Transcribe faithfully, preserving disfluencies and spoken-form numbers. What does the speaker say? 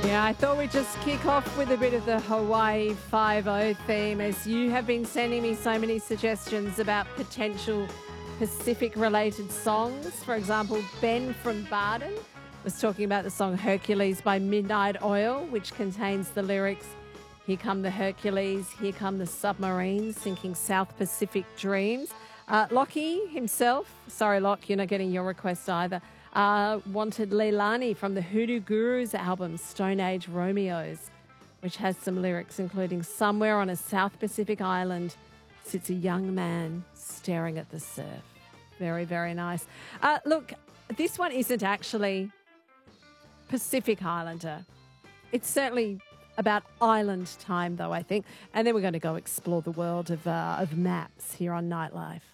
Yeah, I thought we'd just kick off with a bit of the Hawaii Five-O theme, as you have been sending me so many suggestions about potential Pacific-related songs. For example, Ben from Barden was talking about the song Hercules by Midnight Oil, which contains the lyrics, "Here come the Hercules, here come the submarines, sinking South Pacific dreams." Uh, Lockie himself, sorry Lock, you're not getting your request either, uh, wanted Leilani from the Hoodoo Gurus album Stone Age Romeos, which has some lyrics including, "Somewhere on a South Pacific island sits a young man staring at the surf." Very, very nice. Uh, look, this one isn't actually Pacific Islander. It's certainly about island time, though, I think. And then we're going to go explore the world of, uh, of maps here on Nightlife.